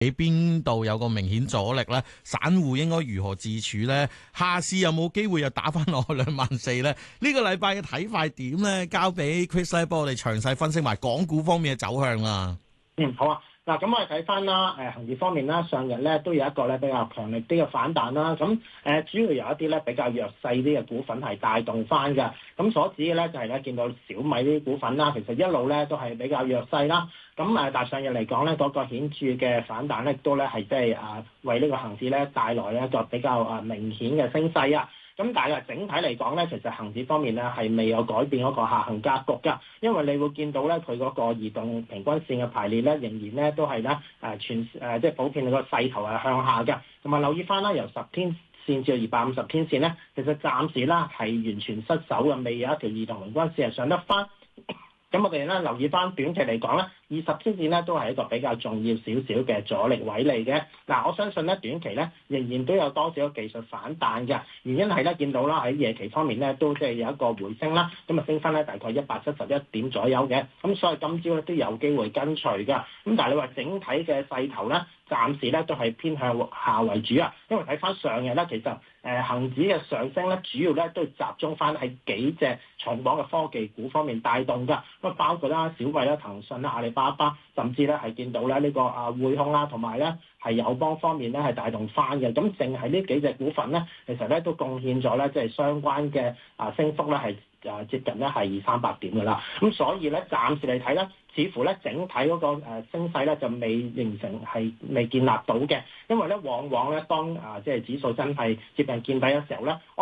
喺邊度有個明顯阻力咧？散戶應該如何自處咧？下市有冇機會又打翻落去24000咧？呢個禮拜嘅睇法點咧？交俾 Chris 咧，幫我哋詳細分析埋港股方面嘅走向啦。 好啊。嗱，咁我哋睇翻啦，恆指方面啦，上日咧都有一個咧比較強力啲嘅反彈啦。咁主要有一啲咧比較弱勢啲嘅股份係帶動翻嘅。咁所指嘅咧就係咧見到小米呢啲股份啦，其實一路咧都係比較弱勢啦。咁但上日嚟講咧，嗰個顯著嘅反彈咧，都咧係即係為呢個恆指咧帶來一個比較明顯嘅升勢啊。咁但係整體嚟講咧，其實恆指方面咧係未有改變嗰個下行格局㗎，因為你會見到咧佢嗰個移動平均線嘅排列咧，仍然咧都係咧即係普遍個勢頭係向下嘅。同埋留意翻啦，由10天線至到250天線咧，其實暫時啦係完全失守嘅，未有一條移動平均線係上得翻。咁我哋咧留意翻短期嚟講咧，20天線咧都係一個比較重要少少嘅阻力位嚟嘅。嗱，我相信咧短期咧仍然都有多少個技術反彈嘅，原因係咧見到啦喺夜期方面咧都即係有一個回升啦，咁啊升翻咧大概171點左右嘅，咁所以今朝咧都有機會跟隨㗎。咁但係你話整體嘅勢頭咧，暫時咧都係偏向下為主啊，因為睇翻上日咧其實恆指嘅上升咧，主要咧都集中翻喺幾隻重磅嘅科技股方面帶動㗎。咁包括啦小米啦、騰訊啦、阿里巴巴，甚至咧係見到咧呢個匯控啦，同埋咧係友邦方面咧係帶動翻嘅。咁淨係呢幾隻股份咧，其實咧都貢獻咗咧即係相關嘅升幅咧係接近咧係200-300點㗎啦。咁所以咧暫時嚟睇咧，似乎咧整體嗰個升勢咧就未形成係未建立到嘅，因為咧往往咧當即係指數真係接近見底嘅時候咧。